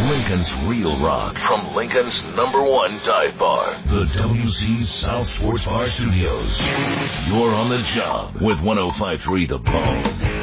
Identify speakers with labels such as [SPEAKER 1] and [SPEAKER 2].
[SPEAKER 1] Lincoln's Real Rock from Lincoln's #1 dive bar, the WC South Sports Bar Studios. You're on the job with 105.3 The Bone.